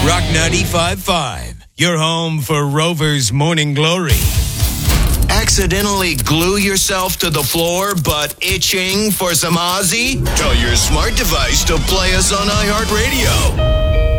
Rock 95.5, your home for Rover's Morning Glory. Accidentally glue yourself to the floor but itching for some Ozzy? Tell your smart device to play us on iHeartRadio.